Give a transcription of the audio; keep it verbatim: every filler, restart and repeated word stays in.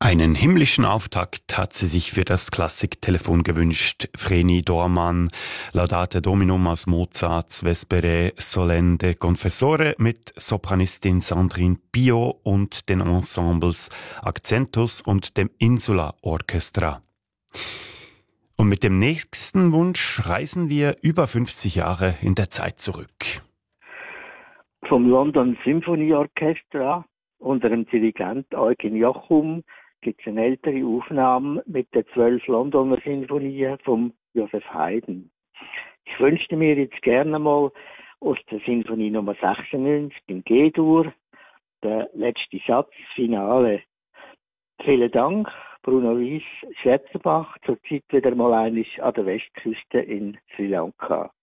Einen himmlischen Auftakt hat sie sich für das Klassiktelefon gewünscht. Vreni Dorman, Laudate Dominum aus Mozarts Vespere Solenne Confessore mit Sopranistin Sandrine Pio und den Ensembles Accentus und dem Insula Orchestra. Und mit dem nächsten Wunsch reisen wir über fünfzig Jahre in der Zeit zurück. Vom London Symphony Orchestra unter dem Dirigent Eugen Jochum gibt es eine ältere Aufnahme mit den zwölf Londoner Sinfonien von Joseph Haydn. Ich wünschte mir jetzt gerne mal aus der Sinfonie Nummer sechsundneunzig im G-Dur, der letzte Satz, Finale. Vielen Dank, Bruno Wies, Schwetzerbach, zurzeit wieder mal einig an der Westküste in Sri Lanka.